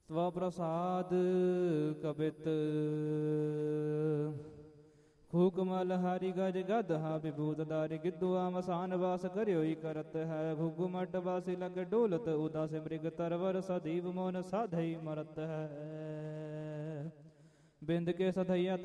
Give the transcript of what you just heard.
ਸਵਪ੍ਰਸਾਦ ਕਬਿਤ ਫੂਕਮਲ ਹਰਿ ਗਜ ਗਦਹਾ ਵਿਭੂਤ ਦਾਰਿ ਗਿੱਦੁਆ ਮਸਾਨ ਵਾਸ ਕਰਿਓਈ ਕਰਤ ਹੈ ਘੁਗੁ ਮਟ ਵਾਸੀ ਲਗ ਡੋਲਤ ਉਦਾਸ ਮ੍ਰਿਗ ਤਰਵਰ ਸਦੀਵ ਮੋਨ ਸਾਧਈ ਮਰਤ ਹੈ ਬਿੰਦ ਕੇ ਸਧਈਆ